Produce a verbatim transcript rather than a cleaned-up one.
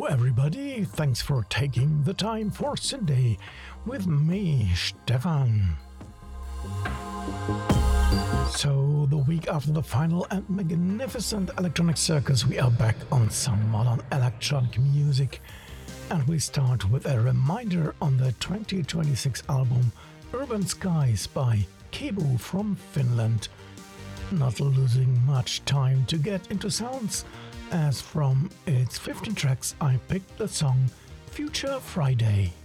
everybody, thanks for taking the time for Sunday with me, Stefan. So, the week after the final and magnificent Electronic Circus, we are back on some modern electronic music. And we start with a reminder on the twenty twenty-six album Urban Skies by Kebu from Finland. Not losing much time to get into sounds, as from its fifteen tracks I picked the song Future Friday.